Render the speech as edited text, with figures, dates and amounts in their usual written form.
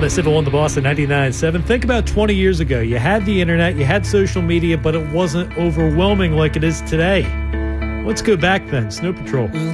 107 on the Boss at 99.7. Think about 20 years ago. You had the internet, you had social media, but it wasn't overwhelming like it is today. Let's go back then. Snow Patrol.